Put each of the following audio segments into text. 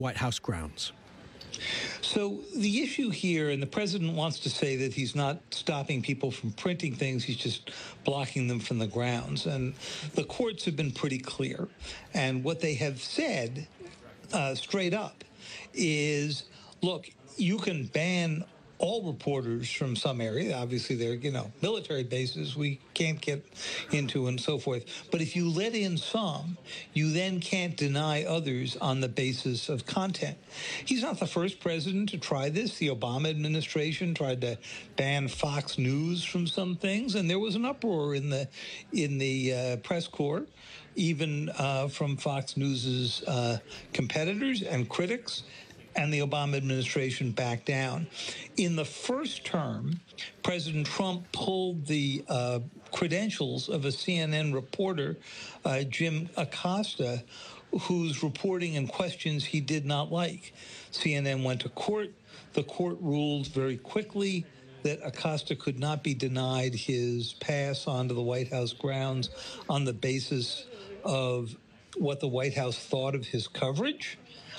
White House grounds. So the issue here, and the president wants to say that he's not stopping people from printing things, he's just blocking them from the grounds. And the courts have been pretty clear. And what they have said straight up is, look, you can ban all reporters from some area. Obviously, they're, military bases we can't get into and so forth. But if you let in some, you then can't deny others on the basis of content. He's not the first president to try this. The Obama administration tried to ban Fox News from some things, and there was an uproar in the press corps, even from Fox News's competitors and critics. And the Obama administration backed down. In the first term, President Trump pulled the credentials of a CNN reporter, Jim Acosta, whose reporting and questions he did not like. CNN went to court. The court ruled very quickly that Acosta could not be denied his pass onto the White House grounds on the basis of what the White House thought of his coverage.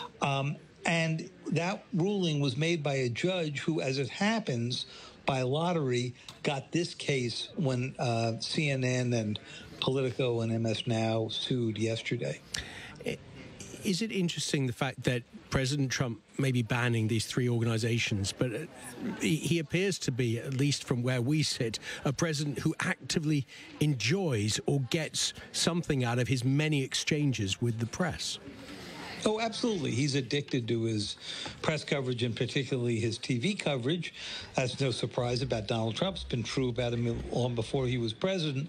And that ruling was made by a judge who, as it happens, by lottery, got this case when CNN and Politico and MS Now sued yesterday. Is it interesting, the fact that President Trump may be banning these three organizations, but he appears to be, at least from where we sit, a president who actively enjoys or gets something out of his many exchanges with the press? Oh, absolutely. He's addicted to his press coverage, and particularly his TV coverage. That's no surprise about Donald Trump. It's been true about him long before he was president.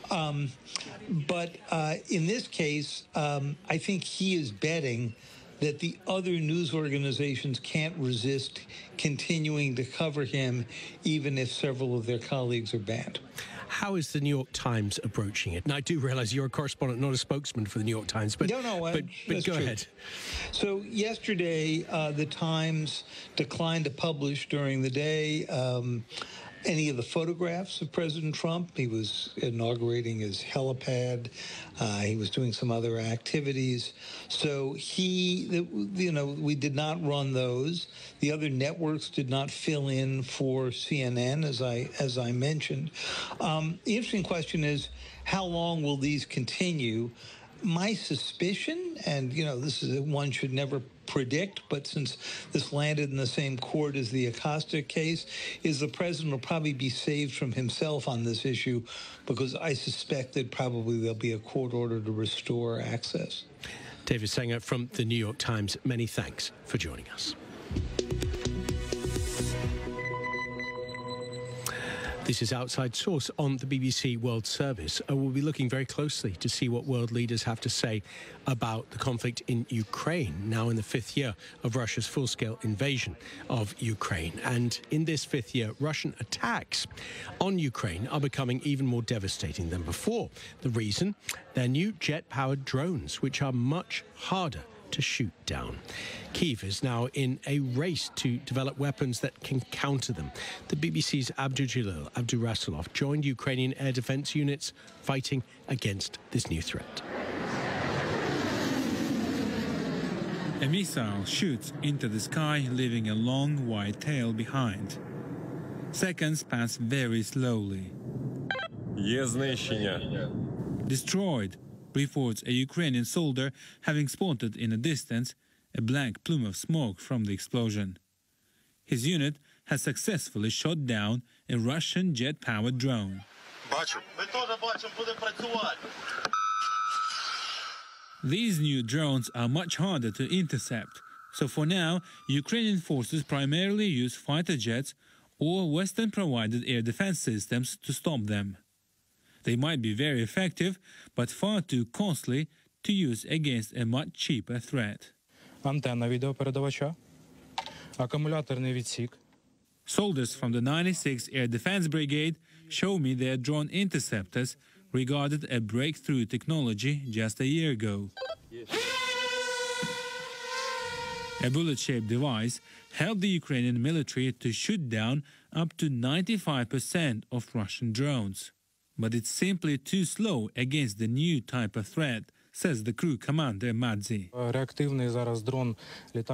But in this case, I think he is betting that the other news organizations can't resist continuing to cover him, even if several of their colleagues are banned. How is the New York Times approaching it? And I do realize you're a correspondent, not a spokesman for the New York Times, but, but go ahead. So yesterday, the Times declined to publish during the day any of the photographs of President Trump. He was inaugurating his helipad. He was doing some other activities. So we did not run those. The other networks did not fill in for CNN, as I mentioned. The interesting question is, how long will these continue? My suspicion, and this is one should never predict, but since this landed in the same court as the Acosta case, is the president will probably be saved from himself on this issue, because I suspect that probably there'll be a court order to restore access. David Sanger from the New York Times, many thanks for joining us. This is Outside Source on the BBC World Service. We'll be looking very closely to see what world leaders have to say about the conflict in Ukraine, now in the fifth year of Russia's full-scale invasion of Ukraine. And in this fifth year, Russian attacks on Ukraine are becoming even more devastating than before. The reason? Their new jet-powered drones, which are much harder to shoot down. Kyiv is now in a race to develop weapons that can counter them. The BBC's Abdul Rasulov joined Ukrainian air defense units fighting against this new threat. A missile shoots into the sky, leaving a long white tail behind. Seconds pass very slowly. Є знищення. Destroyed, reports a Ukrainian soldier having spotted in the distance a black plume of smoke from the explosion. His unit has successfully shot down a Russian jet-powered drone. These new drones are much harder to intercept, so for now, Ukrainian forces primarily use fighter jets or Western-provided air defense systems to stop them. They might be very effective, but far too costly to use against a much cheaper threat. Антенна відеопередавача, акумуляторний відсік. Soldiers from the 96th Air Defense Brigade show me their drone interceptors, regarded a breakthrough technology just a year ago. A bullet-shaped device helped the Ukrainian military to shoot down up to 95% of Russian drones. But it's simply too slow against the new type of threat, says the crew commander Madzi. Реактивний зараз дрон літає.